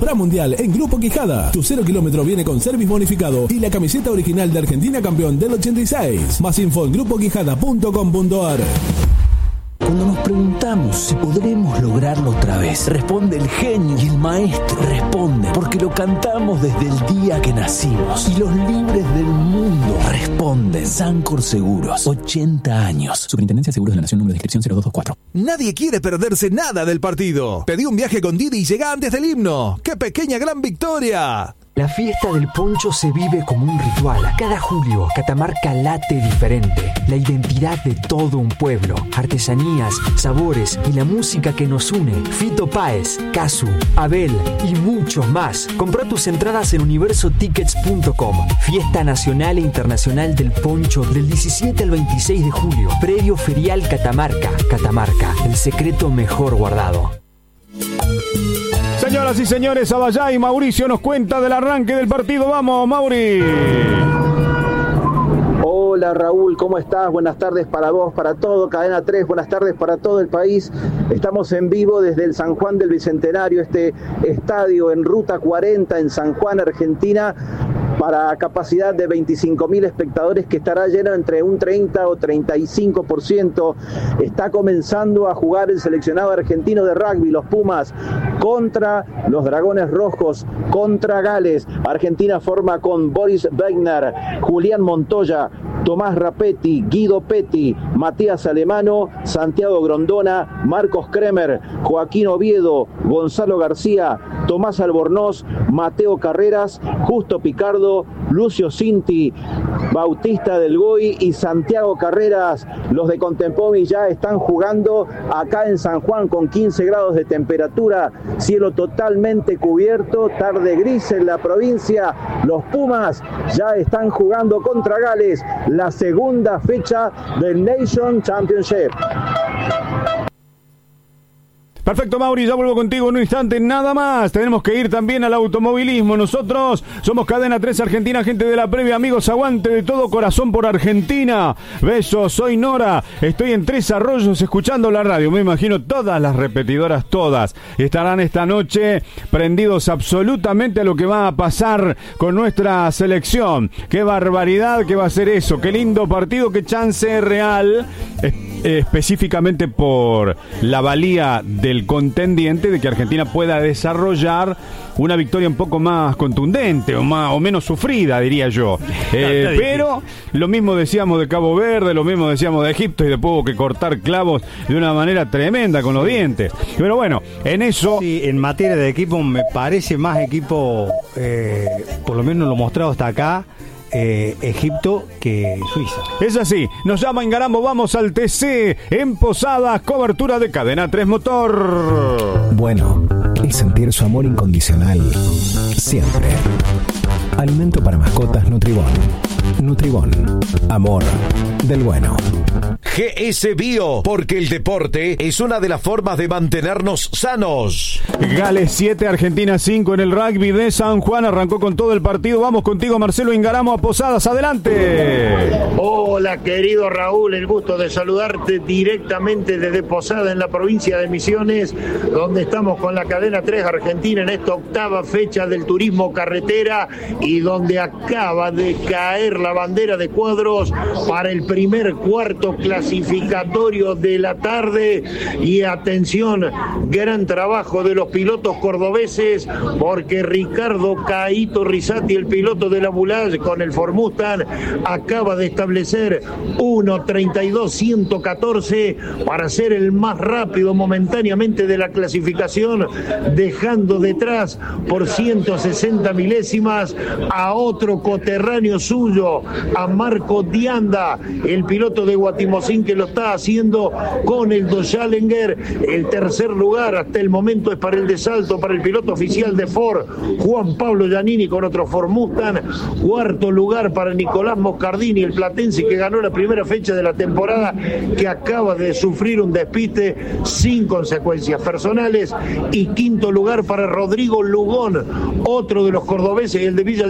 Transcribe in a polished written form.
Compra mundial en Grupo Quijada. Tu 0 kilómetro viene con service bonificado y la camiseta original de Argentina campeón del 86. Más info en grupoquijada.com.ar. Cuando nos preguntamos si podremos lograrlo otra vez, responde el genio y el maestro. Responde porque lo cantamos desde el día que nacimos. Y los libres del mundo responden. Sancor Seguros, 80 años. Superintendencia de Seguros de la Nación, número de inscripción 0224. Nadie quiere perderse nada del partido. Pedí un viaje con Didi y llega antes del himno. ¡Qué pequeña gran victoria! La fiesta del poncho se vive como un ritual. Cada julio, Catamarca late diferente. La identidad de todo un pueblo. Artesanías, sabores y la música que nos une. Fito Páez, Casu, Abel y muchos más. Compra tus entradas en universotickets.com. Fiesta Nacional e Internacional del Poncho del 17 al 26 de julio. Predio Ferial Catamarca. Catamarca, el secreto mejor guardado. Señoras y señores, Abayá y Mauricio nos cuenta del arranque del partido. Vamos, Mauri. Hola Raúl, ¿cómo estás? Buenas tardes para vos, para todo, Cadena 3, buenas tardes para todo el país. Estamos en vivo desde el San Juan del Bicentenario, este estadio en Ruta 40 en San Juan, Argentina, para capacidad de 25.000 espectadores, que estará lleno entre un 30 o 35%. Está comenzando a jugar el seleccionado argentino de rugby, los Pumas, contra los Dragones Rojos, contra Gales. Argentina forma con Boris Wegner, Julián Montoya, Tomás Rapetti, Guido Petti, Matías Alemano, Santiago Grondona, Marcos Kremer, Joaquín Oviedo, Gonzalo García, Tomás Albornoz, Mateo Carreras, Justo Picardo, Lucio Cinti, Bautista del Goy y Santiago Carreras. Los de Contempomi ya están jugando acá en San Juan con 15 grados de temperatura, cielo totalmente cubierto, tarde gris en la provincia. Los Pumas ya están jugando contra Gales la segunda fecha del Nation Championship. Perfecto, Mauri, ya vuelvo contigo en un instante, nada más. Tenemos que ir también al automovilismo. Nosotros somos Cadena 3 Argentina, gente de la previa. Amigos, aguante de todo corazón por Argentina. Besos, soy Nora. Estoy en Tres Arroyos escuchando la radio. Me imagino todas las repetidoras, todas, estarán esta noche prendidos absolutamente a lo que va a pasar con nuestra selección. Qué barbaridad que va a ser eso. Qué lindo partido, qué chance real. Específicamente por la valía del contendiente de que Argentina pueda desarrollar una victoria un poco más contundente o menos sufrida, diría yo. Pero lo mismo decíamos de Cabo Verde, lo mismo decíamos de Egipto, y después hubo que cortar clavos de una manera tremenda con los dientes. Pero bueno, en eso... Sí, en materia de equipo me parece más equipo, por lo menos lo mostrado hasta acá, Egipto que Suiza. Es así, nos llama Ingarambo, vamos al TC en Posadas, cobertura de Cadena 3 Motor. Bueno, es sentir su amor incondicional siempre. Alimento para mascotas Nutribón. Nutribón, amor del bueno. GS Bio, porque el deporte es una de las formas de mantenernos sanos. Gales 7, Argentina 5 en el rugby de San Juan. Arrancó con todo el partido. Vamos contigo, Marcelo Ingaramo, a Posadas. Adelante. Hola, querido Raúl. El gusto de saludarte directamente desde Posadas, en la provincia de Misiones, donde estamos con la Cadena 3 Argentina en esta octava fecha del turismo carretera y donde acaba de caer la bandera de cuadros para el primer cuarto clasificatorio de la tarde. Y atención, gran trabajo de los pilotos cordobeses, porque Ricardo Caíto Rizzati, el piloto de la Bulage con el Ford Mustang, acaba de establecer 1:32.114 para ser el más rápido momentáneamente de la clasificación, dejando detrás por 160 milésimas a otro coterráneo suyo, a Marco Dianda, el piloto de Guatimozín, que lo está haciendo con el Dodge Challenger. El tercer lugar hasta el momento es para el de Salto, para el piloto oficial de Ford, Juan Pablo Giannini, con otro Ford Mustang. Cuarto lugar para Nicolás Moscardini, el platense que ganó la primera fecha de la temporada, que acaba de sufrir un despiste sin consecuencias personales. Y quinto lugar para Rodrigo Lugón, otro de los cordobeses, el de Villa